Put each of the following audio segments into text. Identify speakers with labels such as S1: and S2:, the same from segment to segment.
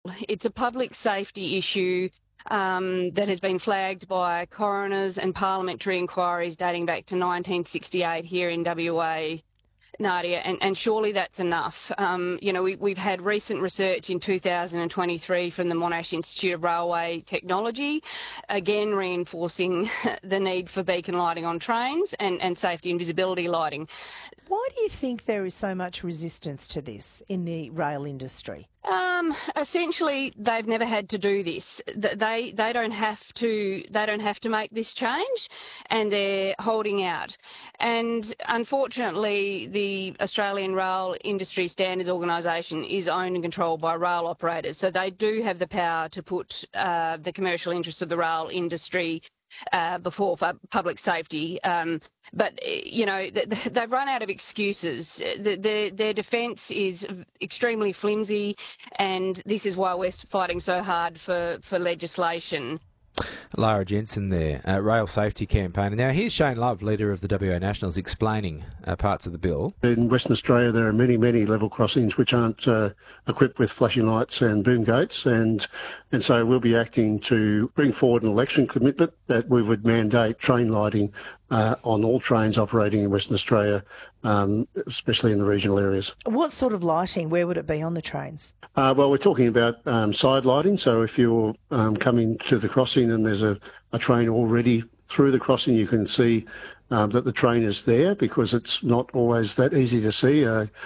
S1: It's a public safety issue that has been flagged by coroners and parliamentary inquiries dating back to 1968 here in WA. Nadia, and surely that's enough. We've had recent research in 2023 from the Monash Institute of Railway Technology, again reinforcing the need for beacon lighting on trains and safety and visibility lighting.
S2: Why do you think there is so much resistance to this in the rail industry?
S1: Essentially, they've never had to do this. They don't have to make this change, and they're holding out. And unfortunately, the Australian Rail Industry Standards Organisation is owned and controlled by rail operators, so they do have the power to put the commercial interests of the rail industry before for public safety. But they've run out of excuses. Their defence is extremely flimsy, and this is why we're fighting so hard for legislation.
S3: Lara Jensen there, Rail Safety Campaigner. Now, here's Shane Love, leader of the WA Nationals, explaining parts of the bill.
S4: In Western Australia, there are many, many level crossings which aren't equipped with flashing lights and boom gates, and so we'll be acting to bring forward an election commitment that we would mandate train lighting on all trains operating in Western Australia, especially in the regional areas.
S2: What sort of lighting? Where would it be on the trains?
S4: Well, we're talking about side lighting. So if you're coming to the crossing and there's a train already through the crossing, you can see that the train is there, because it's not always that easy to see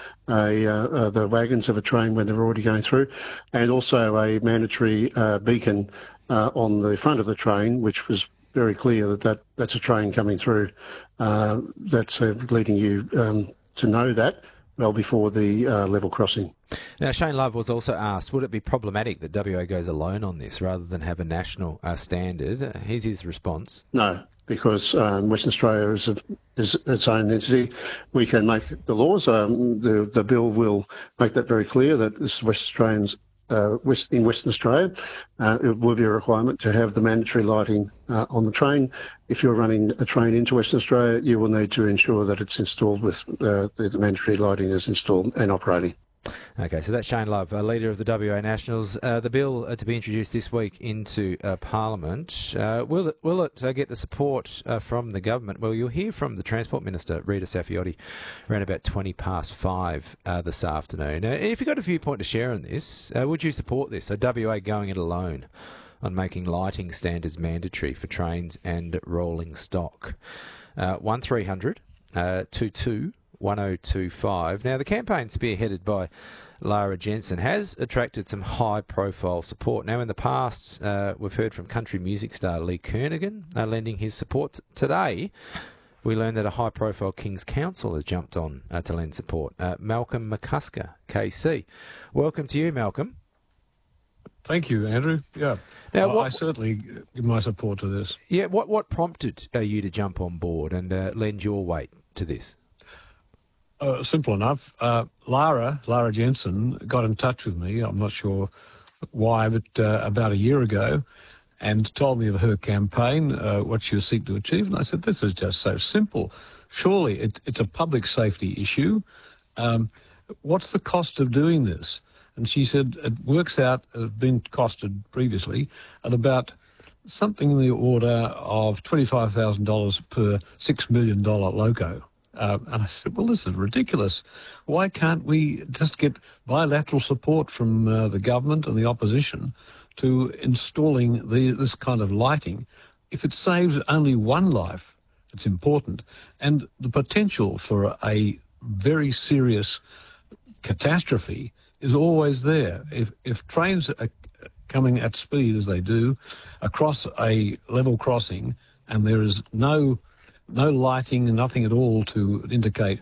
S4: the wagons of a train when they're already going through. And also a mandatory beacon on the front of the train, which was very clear that's a train coming through. That's leading you to know that well before the level crossing.
S3: Now, Shane Love was also asked, would it be problematic that WA goes alone on this rather than have a national standard? Here's his response.
S4: No, because Western Australia is its own entity. We can make the laws. The bill will make that very clear that this is West Australians. In Western Australia, it will be a requirement to have the mandatory lighting on the train. If you're running a train into Western Australia, you will need to ensure that it's installed with the mandatory lighting is installed and operating.
S3: Okay, so that's Shane Love, leader of the WA Nationals. The bill to be introduced this week into Parliament. Will it get the support from the government? Well, you'll hear from the Transport Minister, Rita Saffioti, around about 5:20 this afternoon. If you've got a viewpoint to share on this, would you support this? So WA going it alone on making lighting standards mandatory for trains and rolling stock. 1300 22 1025. Now, the campaign spearheaded by Lara Jensen has attracted some high-profile support. Now, in the past, we've heard from country music star Lee Kernaghan lending his support. Today, we learned that a high-profile King's Counsel has jumped on to lend support. Malcolm McCusker, KC. Welcome to you, Malcolm.
S5: Thank you, Andrew. Yeah,
S3: now,
S5: I certainly give my support to this.
S3: Yeah, what prompted you to jump on board and lend your weight to this?
S5: Simple enough. Lara Jensen got in touch with me. I'm not sure why, but about a year ago, and told me of her campaign, what she was seeking to achieve. And I said, this is just so simple. Surely it's a public safety issue. What's the cost of doing this? And she said it works out, it's been costed previously, at about something in the order of $25,000 per $6 million loco. And I said, well, this is ridiculous. Why can't we just get bilateral support from the government and the opposition to installing this kind of lighting? If it saves only one life, it's important. And the potential for a very serious catastrophe is always there. If trains are coming at speed, as they do, across a level crossing, and there is no lighting, nothing at all to indicate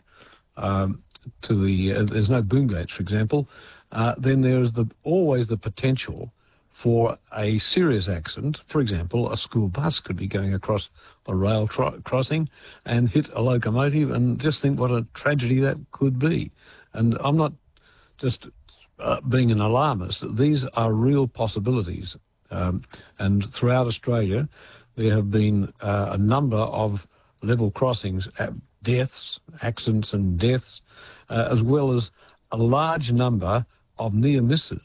S5: there's no boom gates, for example, then there's always the potential for a serious accident. For example, a school bus could be going across a rail crossing and hit a locomotive, and just think what a tragedy that could be. And I'm not just being an alarmist. These are real possibilities. And throughout Australia, there have been a number of level crossings, accidents and deaths, as well as a large number of near misses.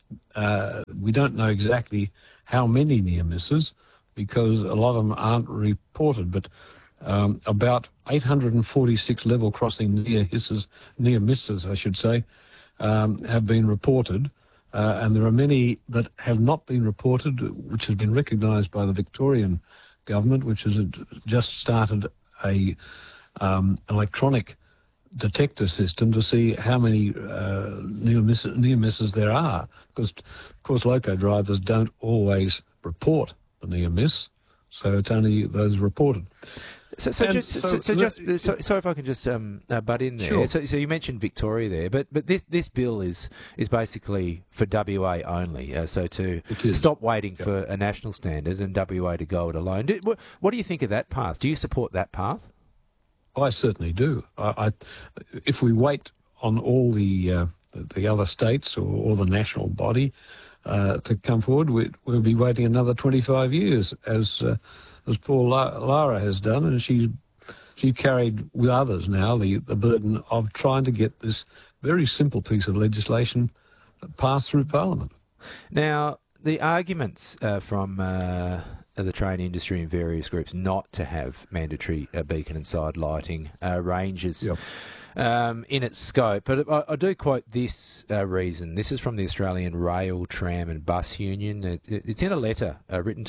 S5: we don't know exactly how many near misses because a lot of them aren't reported, but about 846 level crossing near misses, I should say, have been reported. And there are many that have not been reported, which has been recognised by the Victorian government, which has just started a electronic detector system to see how many near misses there are. Because, of course, loco drivers don't always report the near miss, so it's only those reported.
S3: Sorry if I can just butt in there.
S5: Sure.
S3: So you mentioned Victoria there, but this bill is basically for WA only. So to stop waiting for a national standard and WA to go it alone. What do you think of that path? Do you support that path?
S5: I certainly do. If we wait on all the other states or the national body to come forward, we'll be waiting another 25 years, as poor Lara has done, and she carried with others now the burden of trying to get this very simple piece of legislation passed through Parliament.
S3: Now, the arguments from the train industry and various groups not to have mandatory beacon and side lighting ranges in its scope. But I do quote this reason. This is from the Australian Rail, Tram and Bus Union. It's in a letter written to